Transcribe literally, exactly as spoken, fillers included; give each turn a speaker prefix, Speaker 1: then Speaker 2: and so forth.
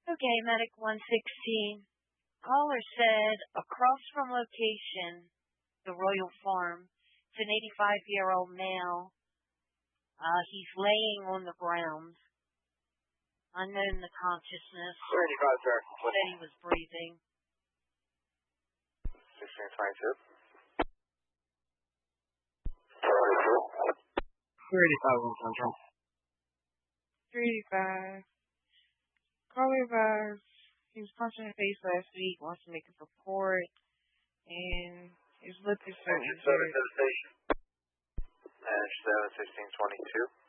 Speaker 1: Okay, Medic one sixteen. Caller said across from location, the Royal Farm, it's an eighty-five-year-old male. Uh, he's laying on the ground, unknown to consciousness.
Speaker 2: eighty-five, sir.
Speaker 1: Said he was breathing.
Speaker 2: sixteen twenty-two.
Speaker 3: three eighty-five, one Central.
Speaker 4: three eighty-five. Caller advised he was punched in the face last week, wants to make a report, and his lip is so
Speaker 2: Seven
Speaker 4: injured.
Speaker 2: to the station. And seven sixteen twenty-two.